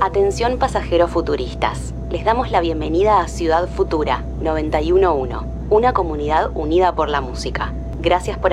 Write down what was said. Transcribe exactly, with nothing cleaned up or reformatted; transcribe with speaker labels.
Speaker 1: Atención pasajeros futuristas. Les damos la bienvenida a Ciudad Futura noventa y uno punto uno, una comunidad unida por la música. Gracias por